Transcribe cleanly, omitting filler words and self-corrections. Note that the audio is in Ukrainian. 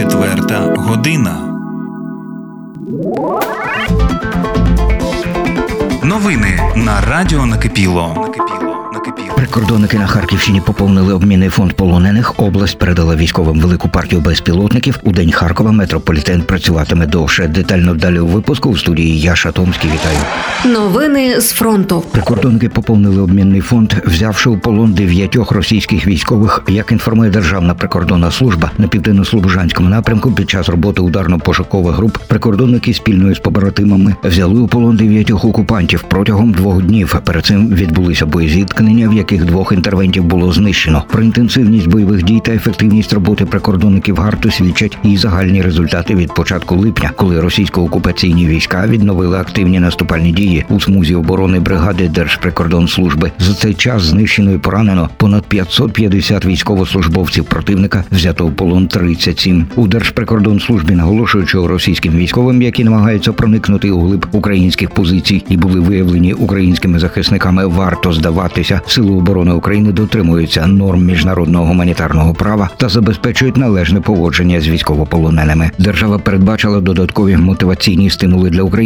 4 година. Новини на Радіо Накипіло. Прикордонники на Харківщині поповнили обмінний фонд полонених. Область передала військовим велику партію безпілотників. У День Харкова метрополітен працюватиме довше. Детально далі у випуску. В студії я, Шатомський, вітаю. Новини з фронту. Прикордонники поповнили обмінний фонд, взявши у полон 9 російських військових. Як інформує Державна прикордонна служба, на Південно-Слобожанському напрямку під час роботи ударно-пошукових груп прикордонники спільно з побратимами взяли у полон 9 окупантів протягом 2 днів. Перед цим відбулися боєзіткнення, в яких 2 інтервентів було знищено. Про інтенсивність бойових дій та ефективність роботи прикордонників ГАРТу свідчать і загальні результати від початку липня, коли російсько-окупаційні війська відновили активні наступальні дії у смузі оборони бригади Держприкордонслужби. За цей час знищено і поранено понад 550 військовослужбовців противника, взято в полон 37. У Держприкордонслужбі наголошують, що російським військовим, які намагаються проникнути у глиб українських позицій і були виявлені українськими захисниками, варто здаватися. Сили оборони України дотримуються норм міжнародного гуманітарного права та забезпечують належне поводження з військовополоненими. Держава передбачила додаткові мотиваційні стимули для України.